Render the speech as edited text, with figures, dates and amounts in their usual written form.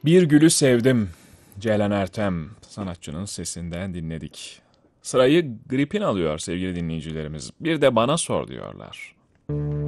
Bir Gülü Sevdim. Ceylan Ertem sanatçının sesinden dinledik. Sırayı Gripin alıyor sevgili dinleyicilerimiz. Bir de bana sor diyorlar.